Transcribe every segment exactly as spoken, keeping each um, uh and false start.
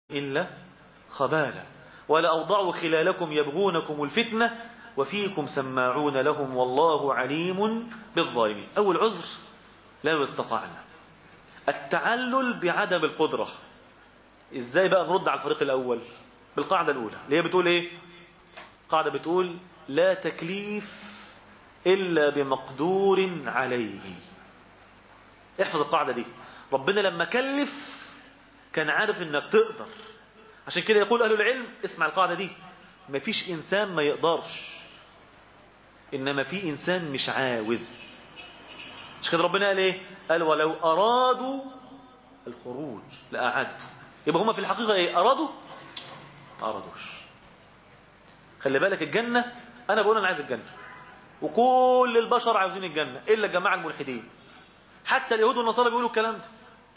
إلا خبالا ولا أوضعوا خلالكم يبغونكم الفتنة وفيكم سماعون لهم والله عليم بالظالمين. أول عذر لا استطعنا التعلل بعدم القدرة. إزاي بقى نرد على الفريق الأول؟ بالقاعدة الأولى اللي هي بتقول إيه؟ قاعدة بتقول لا تكليف إلا بمقدور عليه. احفظ القاعدة دي. ربنا لما كلف كان عارف انك تقدر، عشان كده يقول أهل العلم اسمع القاعدة دي: مفيش إنسان ما يقدرش، إنما في إنسان مش عاوز. عشان كده ربنا قال إيه؟ قال ولو أرادوا الخروج لأعدوا. يبقى هما في الحقيقة إيه؟ أرادوا؟ ما أرادوش. خلي بالك الجنة، أنا بقول أنا عايز الجنة وكل البشر عاوزين الجنة إلا الجماعة الملحدين. حتى اليهود والنصارى بيقولوا الكلام ده.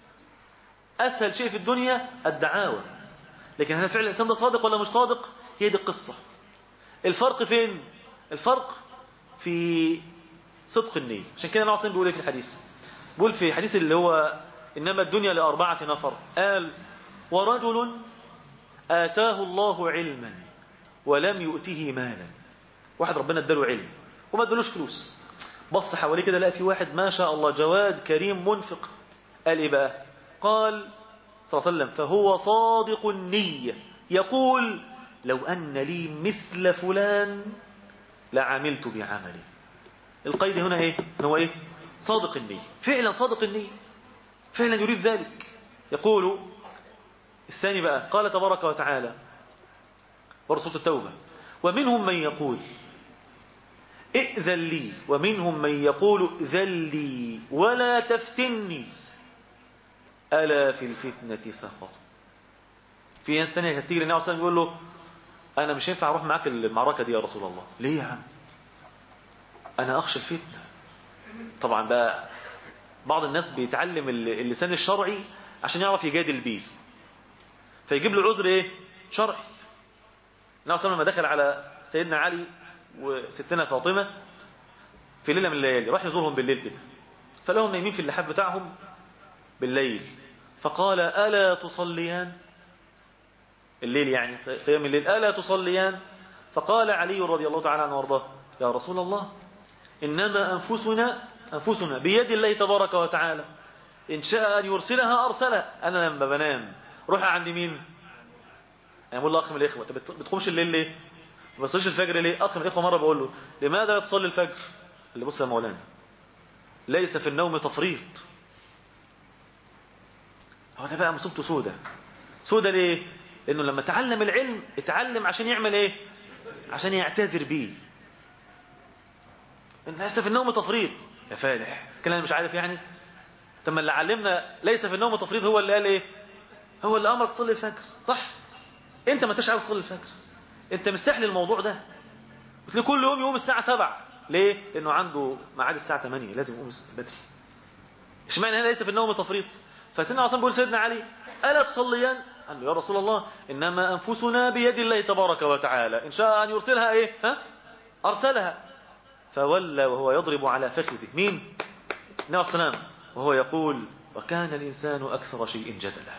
أسهل شيء في الدنيا الدعاوى، لكن هل فعلا الإنسان ده صادق ولا مش صادق؟ هي دي القصة. الفرق فين؟ الفرق في صدق النية. عشان كده النبي صلى الله عليه وسلم بيقول ايه في الحديث؟ بيقول في حديث اللي هو إنما الدنيا لأربعة نفر، قال ورجل آتاه الله علما ولم يؤته مالا. واحد ربنا اداله علم وما ادالوش فلوس، بص حواليه كده لقى في واحد ما شاء الله جواد كريم منفق، قال ايه بقى؟ قال صلى الله عليه وسلم فهو صادق النية يقول لو أن لي مثل فلان لعملت بعملي. القيد هنا ايه؟ هو ايه؟ صادق النية، فعلا صادق النية، فعلا يريد ذلك. يقول الثاني بقى قال تبارك وتعالى ورسولة التوبة ومنهم من يقول ائذن لي ومنهم من يقول ائذن لي ولا تفتني ألا في الفتنة سقطوا. في ناس تانية هتيجي للنبي صلى الله عليه وسلم يقول له أنا مش هينفع أروح معاك المعركة دي يا رسول الله. ليه يا عم؟ أنا أخشى الفتنة. طبعا بقى بعض الناس بيتعلم اللسان الشرعي عشان يعرف يجادل بيه، فيجيب له عذر ايه؟ شرعي. النبي صلى الله عليه وسلم لما دخل على سيدنا علي وستنا فاطمة في ليلة من الليالي، راح يزورهم بالليل كده، فلهم نايمين في اللحاف بتاعهم بالليل، فقال ألا تصليان؟ الليل يعني قيام الليل، ألا تصليان؟ فقال علي رضي الله تعالى عنه وارضاه يا رسول الله إنما أنفسنا أنفسنا بيد الله تبارك وتعالى، إن شاء أن يرسلها أرسلها. أنا لما بنام روح عند مين؟ أنا بقول له أخ من الإخوة بتقومش الليل ليه؟ ما بتصليش الفجر ليه؟ أخ من الإخوة مرة بقول له لماذا لا تصلي الفجر؟ اللي بص يا مولانا ليس في النوم تفريط. هو ده بقى مصيبته سودة. سودة ليه؟ لأنه لما تعلم العلم اتعلم عشان يعمل إيه؟ عشان يعتذر بيه. ليس في النوم تفريط يا فالح، كان أنا مش عارف يعني. ثم اللي علمنا ليس في النوم تفريط هو اللي قال إيه؟ هو اللي أمرك تصلي الفجر، صح؟ أنت ما تشعر تصلي الفجر، أنت مستحلي الموضوع ده. وتلاقي كل يوم يقوم الساعة سبعة، ليه؟ لأنه عنده ميعاد الساعة ثمانية لازم يقوم بدري. اشمعنى هنا ليس في النوم تفريط؟ فسيدنا عاصم بيقول سيدنا علي ألا تصليان؟ قال له يا رسول الله إنما أنفسنا بيد الله تبارك وتعالى، إن شاء أن يرسلها إيه؟ ها؟ أرسلها. فولى وهو يضرب على فخذه مين؟ النبي صلى الله عليه وسلم وهو يقول وكان الإنسان أكثر شيء جدلا.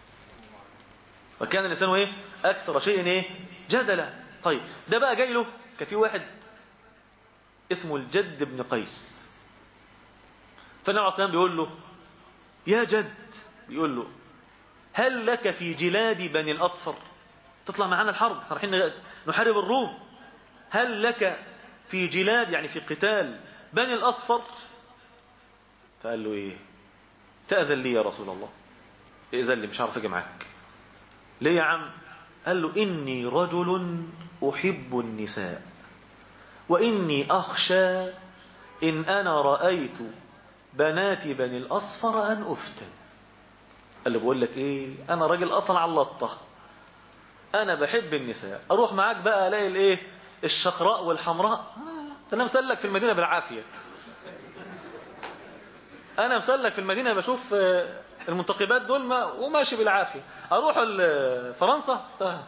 وكان الإنسان إيه؟ أكثر شيء إيه؟ جدلا. طيب ده بقى جاي له كان في واحد اسمه الجد بن قيس، فالنبي عليه الصلاة والسلام بيقول له يا جد، بيقول له هل لك في جلاد بني الأصفر؟ تطلع معانا الحرب، احنا رايحين نحارب الروم، هل لك في جلاد يعني في قتال بني الأصفر؟ فقال له ايه؟ تأذن لي يا رسول الله. إذن لي مش عارف اجي معاك. ليه يا عم؟ قال له إني رجل أحب النساء وإني أخشى إن أنا رأيت بنات بني الأصفر أن أفتن. قال له بقول لك إيه، أنا راجل أصلا على اللطة، أنا بحب النساء، أروح معاك بقى ألاقي الإيه؟ الشقراء والحمراء. أنا مسلك في المدينة بالعافية، أنا مسلك في المدينة بشوف المنتقبات دول وماشي بالعافية، أروح فرنسا.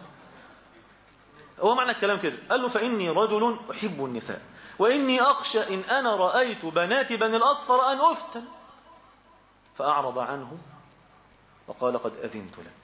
هو معنى الكلام كده. قال له فإني رجل أحب النساء وإني أخشى إن أنا رأيت بنات بني الأصفر أن أفتن. فأعرض عنه وقال قد أذنت لك.